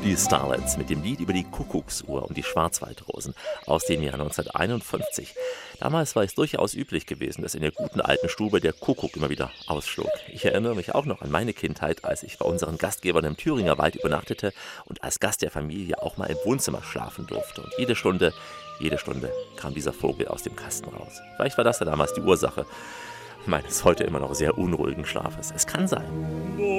Die Starlets mit dem Lied über die Kuckucksuhr und die Schwarzwaldrosen aus dem Jahr 1951. Damals war es durchaus üblich gewesen, dass in der guten alten Stube der Kuckuck immer wieder ausschlug. Ich erinnere mich auch noch an meine Kindheit, als ich bei unseren Gastgebern im Thüringer Wald übernachtete und als Gast der Familie auch mal im Wohnzimmer schlafen durfte. Und jede Stunde kam dieser Vogel aus dem Kasten raus. Vielleicht war das ja damals die Ursache meines heute immer noch sehr unruhigen Schlafes. Es kann sein.